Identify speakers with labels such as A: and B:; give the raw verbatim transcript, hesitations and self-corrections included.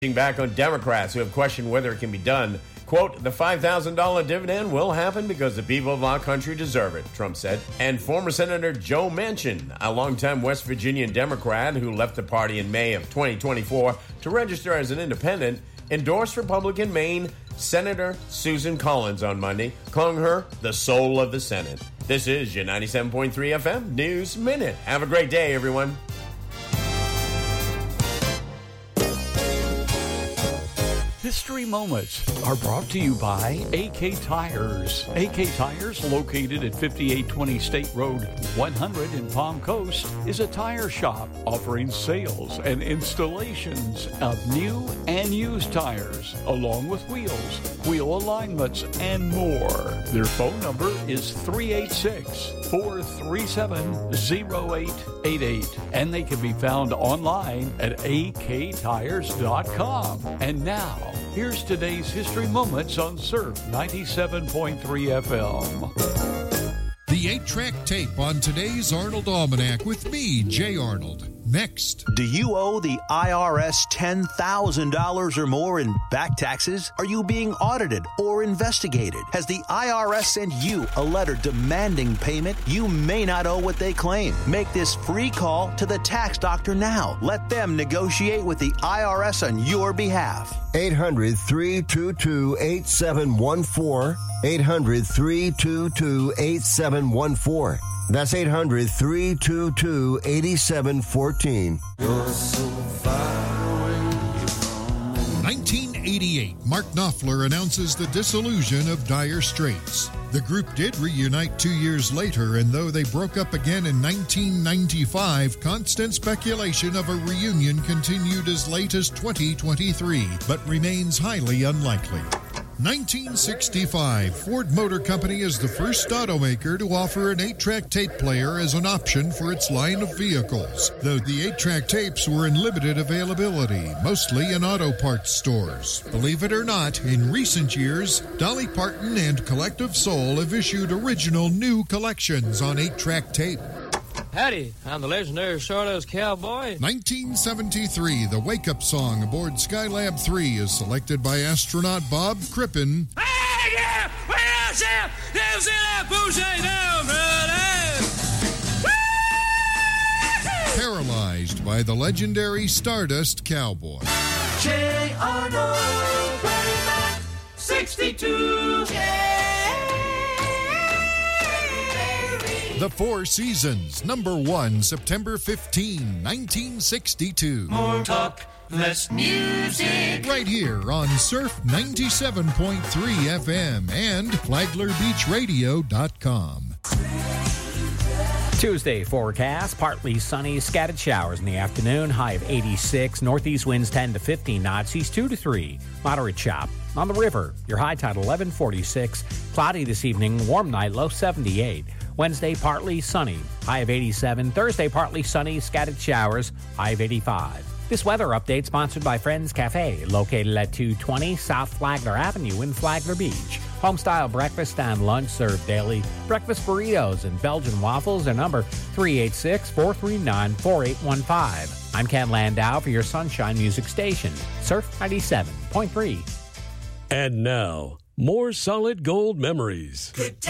A: Back on Democrats who have questioned whether it can be done. Quote, the five thousand dollars dividend will happen because the people of our country deserve it, Trump said. And former Senator Joe Manchin, a longtime West Virginian Democrat who left the party in May of twenty twenty-four to register as an independent, endorsed Republican Maine Senator Susan Collins on Monday, calling her the soul of the Senate. This is your ninety-seven point three F M News Minute. Have a great day, everyone.
B: History Moments are brought to you by A K Tires. A K Tires, located at fifty-eight twenty State Road one hundred in Palm Coast, is a tire shop offering sales and installations of new and used tires, along with wheels, wheel alignments, and more. Their phone number is three eight six, four three seven, zero eight eight eight, and they can be found online at a k tires dot com. And now, here's today's History Moments on Surf ninety-seven point three F M.
C: The eight-track tape on today's Arnold Almanac with me, Jay Arnold. Next.
D: Do you owe the I R S ten thousand dollars or more in back taxes? Are you being audited or investigated? Has the I R S sent you a letter demanding payment? You may not owe what they claim. Make this free call to the tax doctor now. Let them negotiate with the I R S on your behalf.
E: eight hundred, three two two, eight seven one four. eight hundred, three two two, eight seven one four. That's eight hundred, three two two, eight seven one four.
C: You're so far away from me. nineteen eighty-eight, Mark Knopfler announces the dissolution of Dire Straits. The group did reunite two years later, and though they broke up again in nineteen ninety-five, constant speculation of a reunion continued as late as twenty twenty-three, but remains highly unlikely. nineteen sixty-five, Ford Motor Company is the first automaker to offer an eight-track tape player as an option for its line of vehicles, though the eight-track tapes were in limited availability, mostly in auto parts stores. Believe it or not, in recent years, Dolly Parton and Collective Soul have issued original new collections on eight-track tape.
F: Howdy, I'm the legendary Stardust Cowboy.
C: nineteen seventy-three, the wake-up song aboard Skylab three is selected by astronaut Bob Crippen.
F: Hey, yeah! Where else am? Down in that bullshit down, brother!
C: Paralyzed by the legendary Stardust Cowboy.
F: J. Arnold, way back sixty-two.
C: The Four Seasons, number one, September fifteenth, nineteen sixty-two.
F: More talk, less music.
C: Right here on Surf ninety-seven point three F M and flagler beach radio dot com.
G: Tuesday forecast, partly sunny, scattered showers in the afternoon, high of eighty-six, northeast winds ten to fifteen knots, east two to three, moderate chop. On the river, your high tide eleven forty-six, cloudy this evening, warm night, low seventy-eight. Wednesday, partly sunny, high of eighty-seven. Thursday, partly sunny, scattered showers, high of eighty-five. This weather update sponsored by Friends Cafe, located at two twenty South Flagler Avenue in Flagler Beach. Home-style breakfast and lunch served daily. Breakfast burritos and Belgian waffles are number three eight six, four three nine, four eight one five. I'm Ken Landau for your Sunshine Music Station, Surf ninety-seven point three.
H: And now, more solid gold memories.
F: Good